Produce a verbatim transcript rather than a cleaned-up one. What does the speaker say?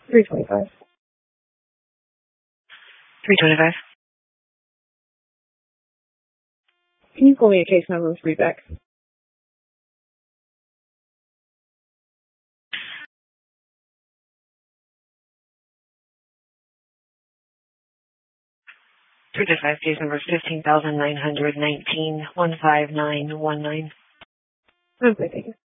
three twenty-five. three twenty-five. Can you pull me a case number three back? three twenty-five, case number fifteen thousand nine hundred nineteen, one five nine one nine. Okay, thank you.